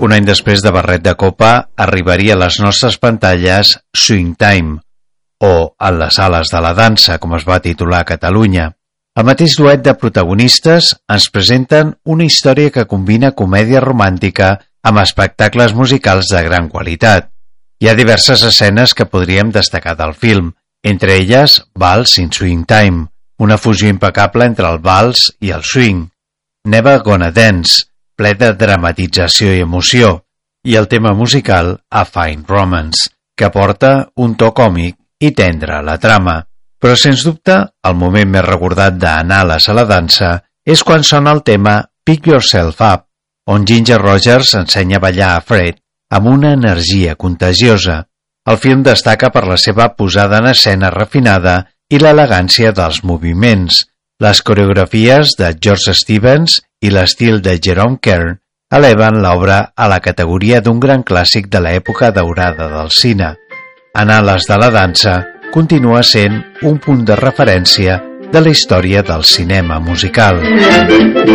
un any després de Barret de Copa, arribaria a les nostres pantalles Swing Time, o En les ales de la dansa, com es va titular a Catalunya. El mateix duet de protagonistes ens presenten una història que combina comèdia romàntica amb espectacles musicals de gran qualitat. Hi ha diverses escenes que podríem destacar del film, entre elles Vals in Swing Time, una fusió impecable entre el vals i el swing, Never Gonna Dance, ple de dramatització i emoció, i el tema musical A Fine Romance, que aporta un to còmic i tendre a la trama. Però, sens dubte, el moment més recordat d'Anales a la dansa és quan sona el tema Pick Yourself Up, on Ginger Rogers ensenya a ballar a Fred amb una energia contagiosa. El film destaca per la seva posada en escena refinada i l'elegància dels moviments. Les coreografies de George Stevens i l'estil de Jerome Kern eleven l'obra a la categoria d'un gran clàssic de l'època daurada del cine. Anales de la dansa continua sent un punt de referència de la història del cinema musical.